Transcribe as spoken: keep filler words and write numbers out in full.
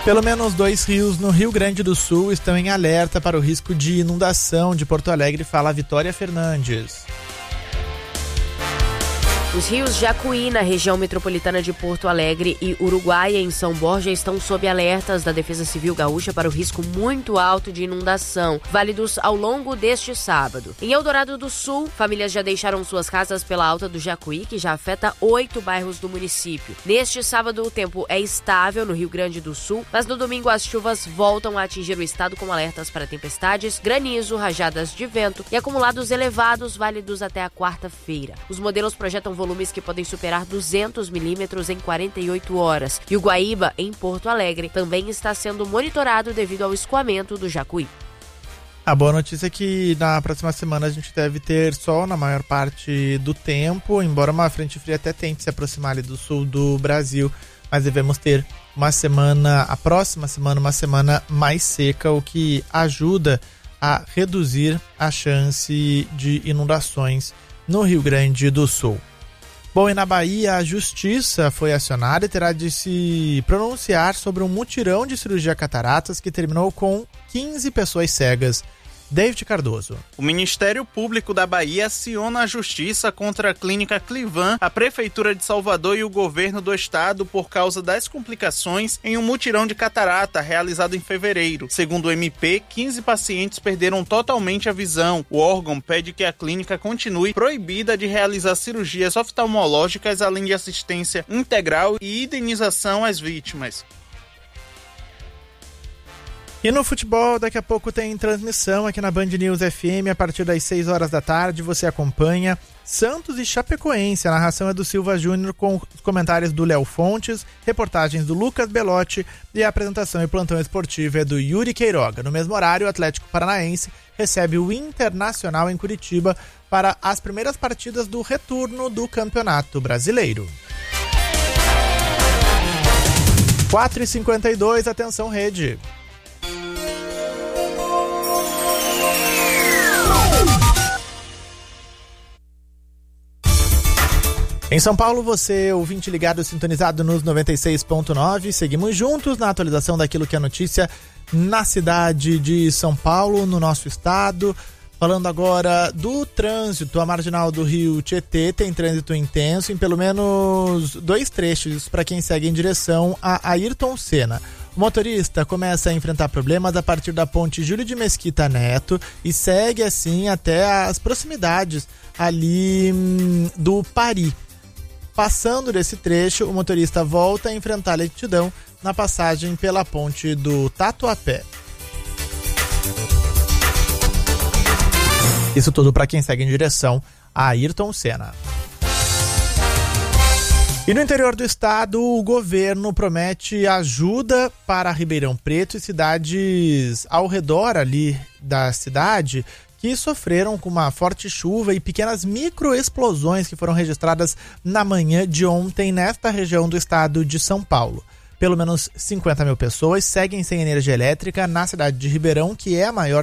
Pelo menos dois rios no Rio Grande do Sul estão em alerta para o risco de inundação. De Porto Alegre fala a Vitória Fernandes. Os rios Jacuí, na região metropolitana de Porto Alegre, e Uruguaia, em São Borja, estão sob alertas da Defesa Civil Gaúcha para o risco muito alto de inundação, válidos ao longo deste sábado. Em Eldorado do Sul, famílias já deixaram suas casas pela alta do Jacuí, que já afeta oito bairros do município. Neste sábado, o tempo é estável no Rio Grande do Sul, mas no domingo as chuvas voltam a atingir o estado com alertas para tempestades, granizo, rajadas de vento e acumulados elevados, válidos até a quarta-feira. Os modelos projetam volumes que podem superar duzentos milímetros em quarenta e oito horas. E o Guaíba, em Porto Alegre, também está sendo monitorado devido ao escoamento do Jacuí. A boa notícia é que na próxima semana a gente deve ter sol na maior parte do tempo, embora uma frente fria até tente se aproximar ali do sul do Brasil, mas devemos ter uma semana, a próxima semana, uma semana mais seca, o que ajuda a reduzir a chance de inundações no Rio Grande do Sul. Bom, e na Bahia, a Justiça foi acionada e terá de se pronunciar sobre um mutirão de cirurgia cataratas que terminou com quinze pessoas cegas. David Cardoso. O Ministério Público da Bahia aciona a Justiça contra a Clínica Clivan, a Prefeitura de Salvador e o Governo do Estado por causa das complicações em um mutirão de catarata realizado em fevereiro. Segundo o M P, quinze pacientes perderam totalmente a visão. O órgão pede que a clínica continue proibida de realizar cirurgias oftalmológicas, além de assistência integral e indenização às vítimas. E no futebol, daqui a pouco tem transmissão aqui na Band News F M, a partir das seis horas da tarde, você acompanha Santos e Chapecoense. A narração é do Silva Júnior, com os comentários do Léo Fontes, reportagens do Lucas Belotti e a apresentação e plantão esportivo é do Yuri Queiroga. No mesmo horário, o Atlético Paranaense recebe o Internacional em Curitiba para as primeiras partidas do retorno do Campeonato Brasileiro. quatro e cinquenta e dois, atenção rede. Em São Paulo, você, ouvinte ligado, sintonizado nos noventa e seis ponto nove, seguimos juntos na atualização daquilo que é notícia na cidade de São Paulo, no nosso estado. Falando agora do trânsito, a marginal do Rio Tietê tem trânsito intenso em pelo menos dois trechos para quem segue em direção a Ayrton Senna. O motorista começa a enfrentar problemas a partir da ponte Júlio de Mesquita Neto e segue assim até as proximidades ali hum, do Pari. Passando desse trecho, o motorista volta a enfrentar lentidão na passagem pela ponte do Tatuapé. Isso tudo para quem segue em direção a Ayrton Senna. E no interior do estado, o governo promete ajuda para Ribeirão Preto e cidades ao redor ali da cidade que sofreram com uma forte chuva e pequenas microexplosões que foram registradas na manhã de ontem nesta região do estado de São Paulo. Pelo menos cinquenta mil pessoas seguem sem energia elétrica na cidade de Ribeirão, que é a maior